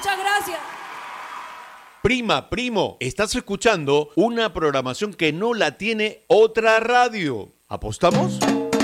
Muchas gracias. Prima, primo, estás escuchando una programación que no la tiene otra radio. ¿Apostamos?